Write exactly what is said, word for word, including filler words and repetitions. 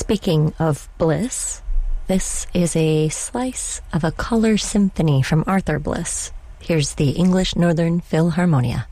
Speaking of bliss, this is a slice of a color symphony from Arthur Bliss. Here's the English Northern Philharmonia.